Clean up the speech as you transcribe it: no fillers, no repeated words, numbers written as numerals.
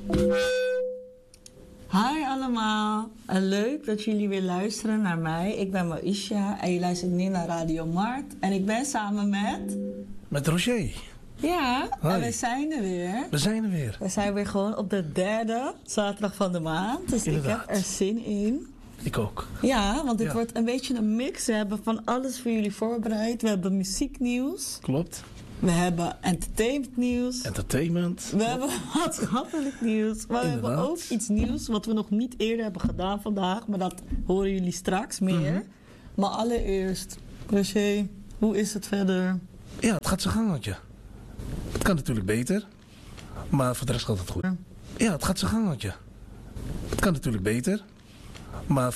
Hi allemaal, en leuk dat jullie weer luisteren naar mij. Ik ben Maisha en je luistert nu naar Radio Mart. En ik ben samen met... Met Roger. Ja, Hoi. en we zijn er weer. We zijn er weer. We zijn weer gewoon op de derde zaterdag van de maand. Dus Inderdaad. ik heb er zin in. Ik ook. Ja, want dit Ja. wordt een beetje een mix. We hebben van alles voor jullie voorbereid. We hebben muzieknieuws. Klopt. We hebben entertainmentnieuws. Entertainment. We hebben maatschappelijk nieuws. Maar we hebben Inderdaad. ook iets nieuws wat we nog niet eerder hebben gedaan vandaag. Maar dat horen jullie straks meer. Mhm. Maar allereerst, Roger, hoe is het verder? Ja, het gaat zijn gangetje. Het kan natuurlijk beter. Maar voor de rest gaat het goed. Ja, het gaat zijn gangetje. Het kan natuurlijk beter. Maar